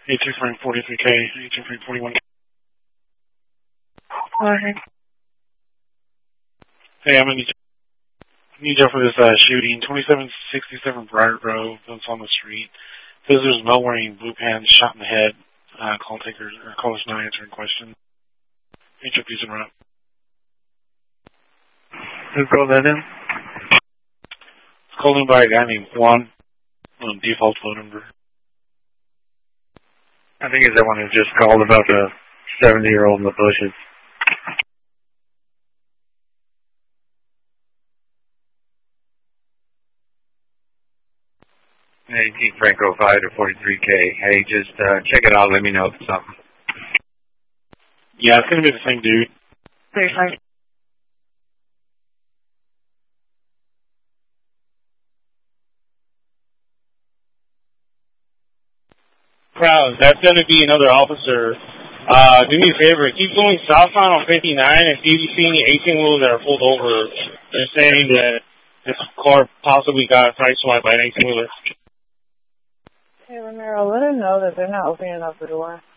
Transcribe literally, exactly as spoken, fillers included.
eight two frame forty-three K, eight two frame forty-one K. Okay. Hey, I'm going to need you for this uh, shooting. twenty-seven sixty-seven Briar Grove, that's on the street. Says there's a male wearing blue pants, shot in the head. Uh, call takers, or call us now answering questions. Introduce and run. Who called that in? It's called in by a guy named Juan. Um, default phone number. I think it's the one who just called about the seventy-year-old in the bushes. Hey, Keith Franco, five to forty-three K. Hey, just uh, check it out. Let me know if it's something. Yeah, it's going to be the same dude. Very fine. Crowds, that's going to be another officer. Uh, do me a favor, keep going southbound on fifty-nine and see if you see any eighteen-wheelers that are pulled over. They're saying that this car possibly got sideswiped by an eighteen-wheeler. Hey, Romero, let him know that they're not opening up the door.